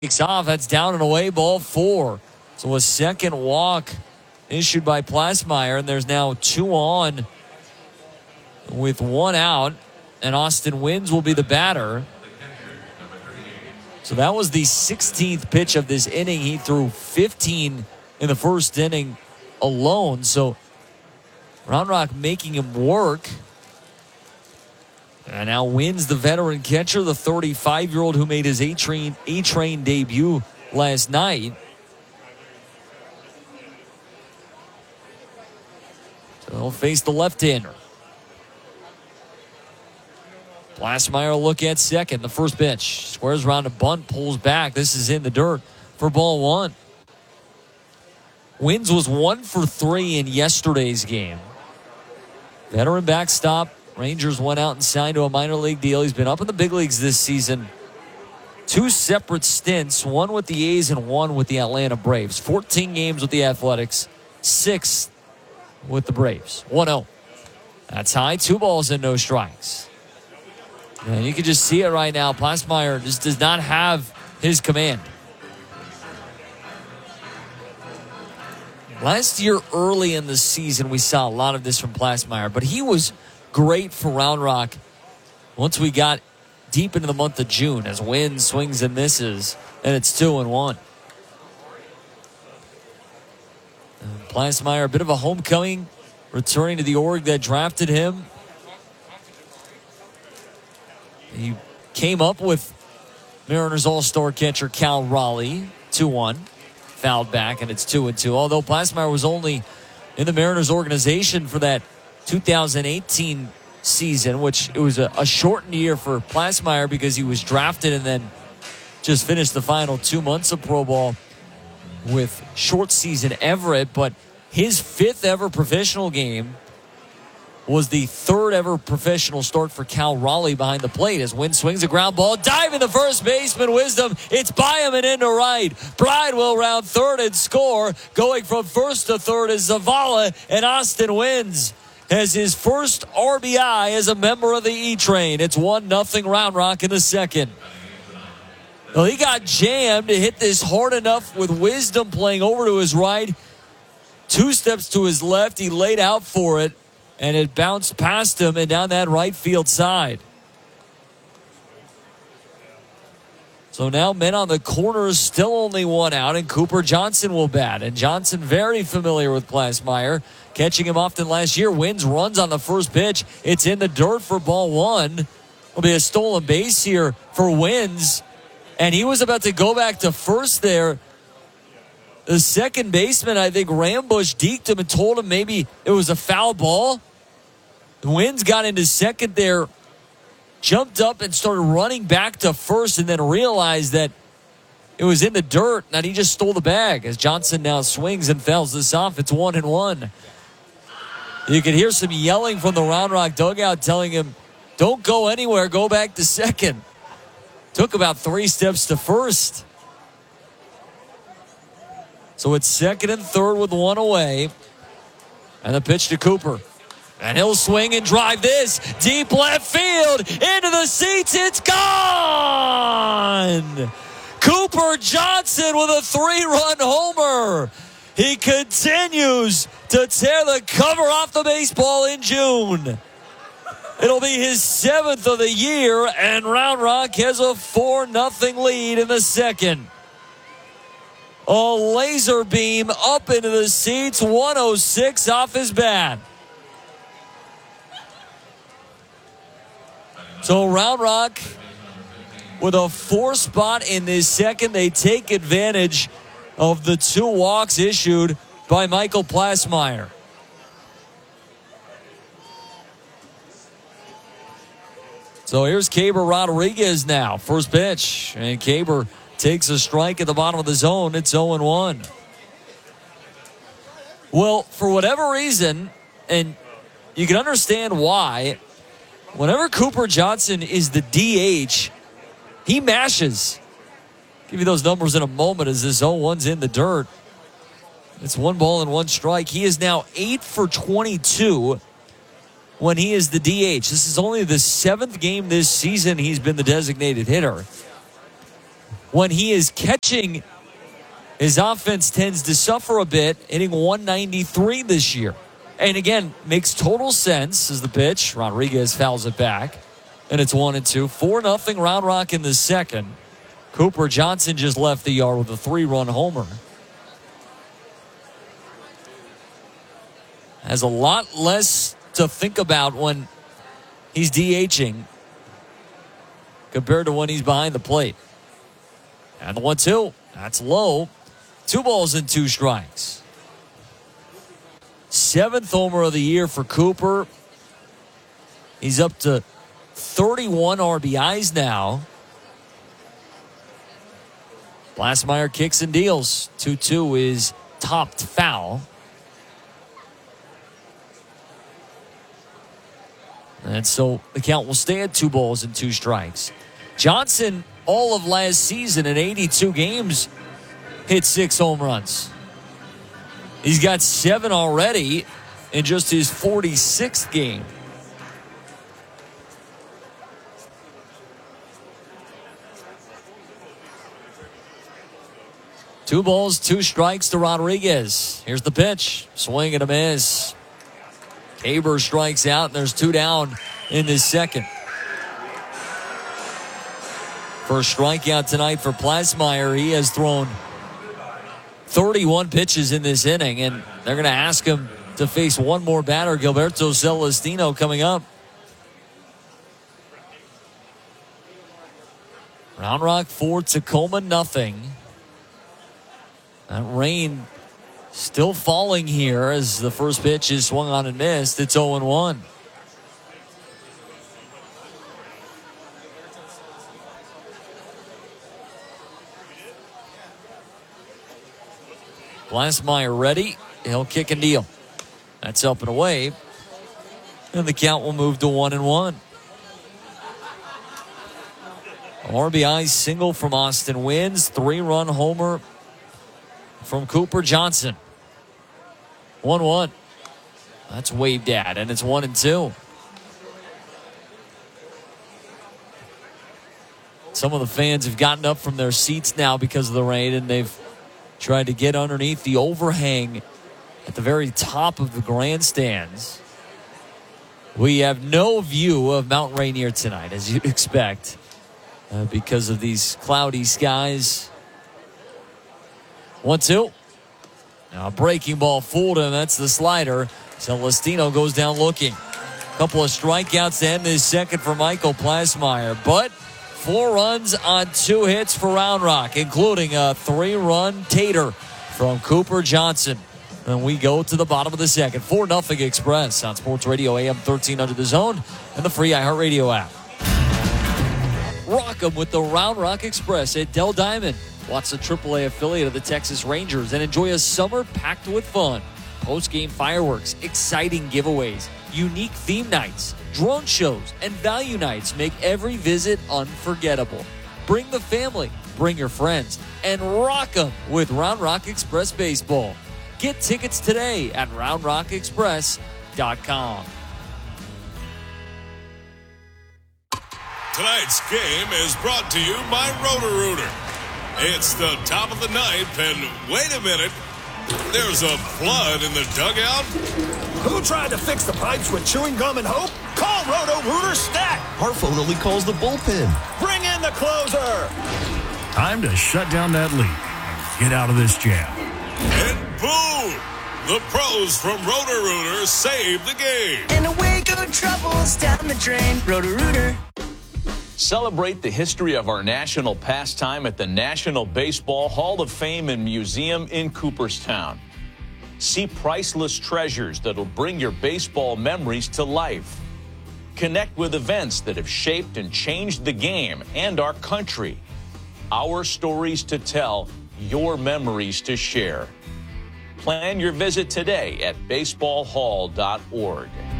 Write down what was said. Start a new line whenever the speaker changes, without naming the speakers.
takes off. That's down and away, ball 4. So a second walk issued by Plasmeyer, and there's now 2 on with 1 out, and Austin Wynns will be the batter. So that was the 16th pitch of this inning. He threw 15 in the first inning alone. So Round Rock making him work. And now Wynns, the veteran catcher, the 35-year-old who made his A-Train debut last night. So he'll face the left-hander. Plasmeyer will look at second. The first pitch. Squares around a bunt, pulls back. This is in the dirt for ball 1. Wynns was 1 for 3 in yesterday's game. Veteran backstop. Rangers went out and signed to a minor league deal. He's been up in the big leagues this season. 2 separate stints, 1 with the A's and 1 with the Atlanta Braves. 14 games with the Athletics, 6 with the Braves. 1-0. That's high. 2 balls and no strikes. And you can just see it right now. Plasmeyer just does not have his command. Last year, early in the season, we saw a lot of this from Plasmeyer, but he was great for Round Rock once we got deep into the month of June as Wynns swings and misses, and it's 2-1. Plasmeyer, a bit of a homecoming, returning to the org that drafted him. He came up with Mariners All-Star catcher Cal Raleigh, 2-1. Fouled back, and it's 2-2. Although Plasmeyer was only in the Mariners organization for that 2018 season, which it was a shortened year for Plasmeyer because he was drafted and then just finished the final 2 months of pro ball with short season Everett. But his 5th ever professional game was the 3rd ever professional start for Cal Raleigh behind the plate as Wynn swings a ground ball, diving the first baseman, Wisdom. It's by him and into right. Bridewell round third and score. Going from first to third is Zavala, and Austin Wynns has his first RBI as a member of the E-Train. It's 1-0 Round Rock in the second. Well, he got jammed to hit this hard enough with Wisdom playing over to his right. 2 steps to his left. He laid out for it, and it bounced past him and down that right field side. So now men on the corners, still only 1 out, and Cooper Johnson will bat. And Johnson very familiar with Plasmeyer, catching him often last year. Wynns runs on the first pitch. It's in the dirt for ball 1. Will be a stolen base here for Wynns. And he was about to go back to first there. The second baseman, I think Rambush deked him and told him maybe it was a foul ball. Wynns got into second there, jumped up and started running back to first, and then realized that it was in the dirt, and he just stole the bag as Johnson now swings and fouls this off. It's 1-1. You can hear some yelling from the Round Rock dugout telling him, don't go anywhere, go back to second. Took about 3 steps to first. So it's second and third with 1 away. And the pitch to Cooper. And he'll swing and drive this deep left field into the seats. It's gone. Cooper Johnson with a 3-run homer. He continues to tear the cover off the baseball in June. It'll be his 7th of the year, and Round Rock has a 4-0 lead in the second. A laser beam up into the seats, 106 off his bat. So Round Rock with a 4 spot in this second. They take advantage of the 2 walks issued by Michael Plasmeyer. So here's Caber Rodriguez now. First pitch. And Caber takes a strike at the bottom of the zone. It's 0-1. Well, for whatever reason, and you can understand why, whenever Cooper Johnson is the DH, he mashes. Give you those numbers in a moment as this 0-1's in the dirt. It's 1 ball and 1 strike. He is now 8 for 22 when he is the DH. This is only the 7th game this season he's been the designated hitter. when he is catching, his offense tends to suffer a bit, hitting 193 this year. And again, makes total sense as the pitch. Rodriguez fouls it back. And it's 1-2. 4-0 Round Rock in the second. Cooper Johnson just left the yard with a 3-run homer. Has a lot less to think about when he's DHing compared to when he's behind the plate. And the 1-2. That's low. 2 balls and 2 strikes. 7th homer of the year for Cooper. He's up to 31 RBIs now. Blasmeyer kicks and deals. 2-2 is topped foul. And so the count will stay at 2 balls and 2 strikes. Johnson, all of last season in 82 games, hit 6 home runs. He's got 7 already in just his 46th game. Two balls, 2 strikes to Rodriguez. Here's the pitch. Swing and a miss. Haber strikes out, and there's 2 down in this second. First strikeout tonight for Blasmeyer. He has thrown 31 pitches in this inning, and they're going to ask him to face one more batter, Gilberto Celestino, coming up. Round Rock 4, Tacoma nothing. That rain still falling here as the first pitch is swung on and missed. It's 0-1. Blasmeyer ready. He'll kick and deal. That's up and away. And the count will move to 1-1. RBI single from Austin Wynns. 3-run homer from Cooper Johnson. 1-1. That's waved at, and it's 1-2. Some of the fans have gotten up from their seats now because of the rain, and they've tried to get underneath the overhang at the very top of the grandstands. We have no view of Mount Rainier tonight, as you'd expect, because of these cloudy skies. 1-2. Now a breaking ball fooled him. That's the slider. Celestino goes down looking. Couple of strikeouts to end this second for Michael Blasmeyer, but 4 runs on 2 hits for Round Rock, including a 3-run tater from Cooper Johnson. And we go to the bottom of the second. 4-0 Express on Sports Radio AM 1300 The Zone and the free iHeartRadio app. Rock 'em with the Round Rock Express at Dell Diamond. Watch the AAA affiliate of the Texas Rangers and enjoy a summer packed with fun. Post-game fireworks, exciting giveaways, unique theme nights, drone shows, and value nights make every visit unforgettable. Bring the family, bring your friends, and rock 'em with Round Rock Express Baseball. Get tickets today at RoundRockExpress.com.
Tonight's game is brought to you by Roto-Rooter. It's the top of the ninth, and wait a minute, there's a flood in the dugout.
Who tried to fix the pipes with chewing gum and hope? Call Roto-Rooter Stat.
Our phone only calls the bullpen.
Bring in the closer.
Time to shut down that leak and get out of this jam.
And boom! The pros from Roto-Rooter saved the game.
And away go troubles down the drain. Roto-Rooter.
Celebrate the history of our national pastime at the National Baseball Hall of Fame and Museum in Cooperstown. See priceless treasures that'll bring your baseball memories to life. Connect with events that have shaped and changed the game and our country. Our stories to tell, your memories to share. Plan your visit today at baseballhall.org.